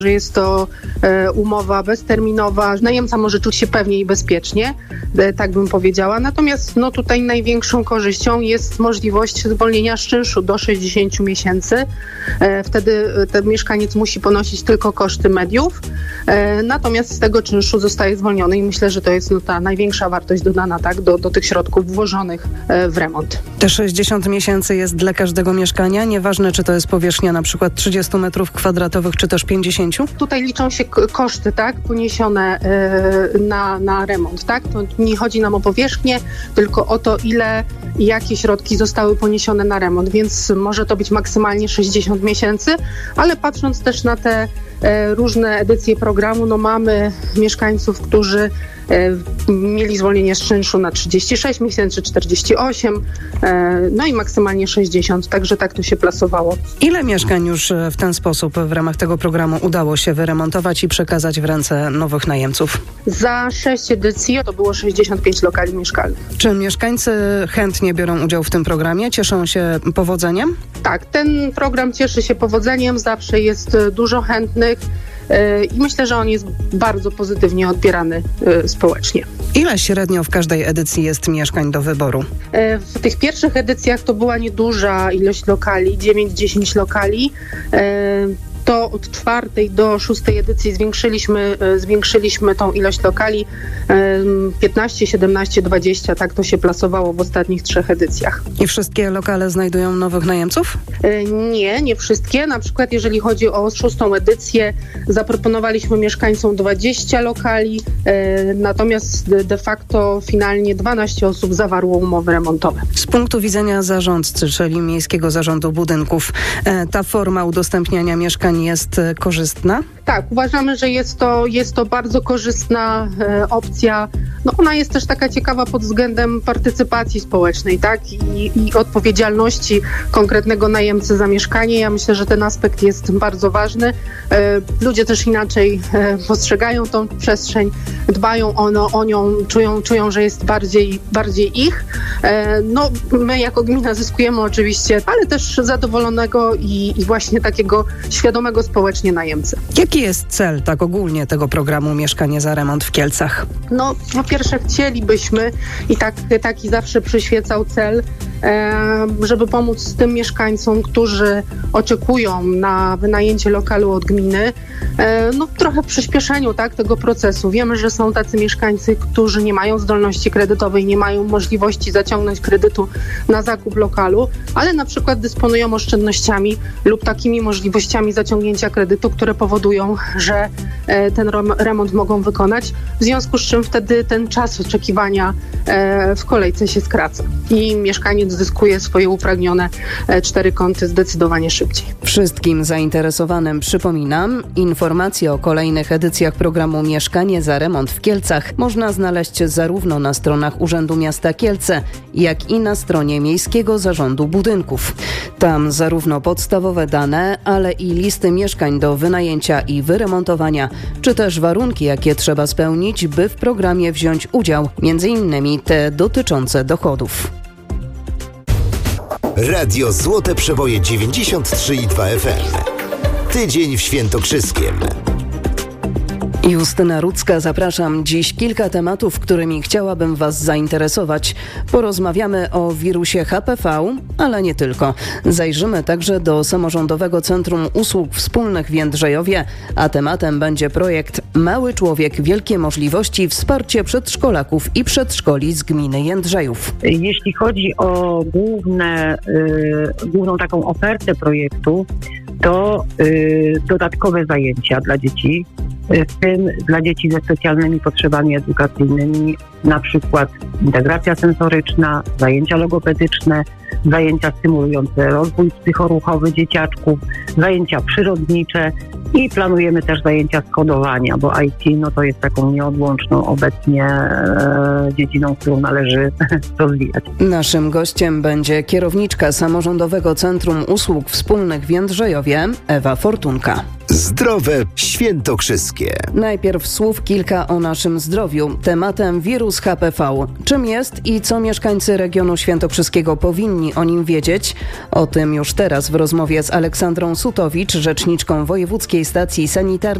że jest to umowa bezterminowa. Najemca może czuć się pewnie i bezpiecznie, tak bym powiedziała. Natomiast tutaj największą korzyścią jest możliwość zwolnienia z czynszu do 60 miesięcy. Wtedy ten mieszkaniec musi ponosić tylko koszty mediów, natomiast z tego czynszu zostaje zwolniony i myślę, że to jest ta największa wartość dodana do tych środków włożonych w remont. Te 60 miesięcy jest dla każdego mieszkania? Nieważne, czy to jest powierzchnia na przykład 30 metrów kwadratowych, czy też 50? Tutaj liczą się koszty, poniesione na remont, To nie chodzi nam o powierzchnię, tylko o to, ile i jakie środki zostały poniesione na remont, więc może to być maksymalnie 60 miesięcy, ale patrząc też na te różne edycje programu, mamy mieszkańców, którzy mieli zwolnienie z czynszu na 36 miesięcy, 48, i maksymalnie 60, także tak to się plasowało. Ile mieszkań już w ten sposób w ramach tego programu udało się wyremontować i przekazać w ręce nowych najemców? Za 6 edycji to było 65 lokali mieszkalnych. Czy mieszkańcy chętnie biorą udział w tym programie? Cieszą się powodzeniem? Tak, ten program cieszy się powodzeniem, zawsze jest dużo chętnych. I myślę, że on jest bardzo pozytywnie odbierany społecznie. Ile średnio w każdej edycji jest mieszkań do wyboru? W tych pierwszych edycjach to była nieduża ilość lokali, 9-10 lokali. To od 4. do 6. edycji zwiększyliśmy tą ilość lokali 15, 17, 20, tak to się plasowało w ostatnich 3 edycjach. I wszystkie lokale znajdują nowych najemców? Nie wszystkie. Na przykład jeżeli chodzi o 6. edycję, zaproponowaliśmy mieszkańcom 20 lokali, natomiast de facto finalnie 12 osób zawarło umowy remontowe. Z punktu widzenia zarządcy, czyli Miejskiego Zarządu Budynków, ta forma udostępniania mieszkań jest korzystna? Tak, uważamy, że jest to bardzo korzystna opcja. Ona jest też taka ciekawa pod względem partycypacji społecznej, i odpowiedzialności konkretnego najemcy za mieszkanie. Ja myślę, że ten aspekt jest bardzo ważny. Ludzie też inaczej postrzegają tą przestrzeń, dbają o nią, czują, że jest bardziej ich. My jako gmina zyskujemy oczywiście, ale też zadowolonego i właśnie takiego świadomego społecznie najemcę. Jaki jest cel tak ogólnie tego programu Mieszkanie za remont w Kielcach? Po pierwsze chcielibyśmy i taki zawsze przyświecał cel, żeby pomóc tym mieszkańcom, którzy oczekują na wynajęcie lokalu od gminy, trochę przyspieszeniu tego procesu. Wiemy, że są tacy mieszkańcy, którzy nie mają zdolności kredytowej, nie mają możliwości zaciągnąć kredytu na zakup lokalu, ale na przykład dysponują oszczędnościami lub takimi możliwościami zaciągnięcia kredytu, które powodują, że ten remont mogą wykonać, w związku z czym wtedy ten czas oczekiwania w kolejce się skraca i mieszkaniec zyskuje swoje upragnione 4 kąty zdecydowanie szybciej. Wszystkim zainteresowanym przypominam, informacje o kolejnych edycjach programu Mieszkanie za remont w Kielcach można znaleźć zarówno na stronach Urzędu Miasta Kielce, jak i na stronie Miejskiego Zarządu Budynków. Tam zarówno podstawowe dane, ale i listy mieszkań do wynajęcia i wyremontowania, czy też warunki, jakie trzeba spełnić, by w programie wziąć udział, m.in. te dotyczące dochodów. Radio Złote Przeboje 93,2 FM. Tydzień w Świętokrzyskiem. Justyna Rudzka, zapraszam. Dziś kilka tematów, którymi chciałabym Was zainteresować. Porozmawiamy o wirusie HPV, ale nie tylko. Zajrzymy także do Samorządowego Centrum Usług Wspólnych w Jędrzejowie, a tematem będzie projekt Mały Człowiek, Wielkie Możliwości, wsparcie przedszkolaków i przedszkoli z gminy Jędrzejów. Jeśli chodzi o główną taką ofertę projektu, to dodatkowe zajęcia dla dzieci, w tym dla dzieci ze specjalnymi potrzebami edukacyjnymi, na przykład integracja sensoryczna, zajęcia logopedyczne, zajęcia stymulujące rozwój psychoruchowy dzieciaczków, zajęcia przyrodnicze i planujemy też zajęcia z kodowania, bo IT to jest taką nieodłączną obecnie dziedziną, którą należy rozwijać. Naszym gościem będzie kierowniczka Samorządowego Centrum Usług Wspólnych w Jędrzejowie, Ewa Fortunka. Zdrowe Świętokrzyskie. Najpierw słów kilka o naszym zdrowiu. Tematem wirus HPV. Czym jest i co mieszkańcy regionu świętokrzyskiego powinni powinni o nim wiedzieć? O tym już teraz w rozmowie z Aleksandrą Sutowicz, rzeczniczką Wojewódzkiej Stacji Sanitarnej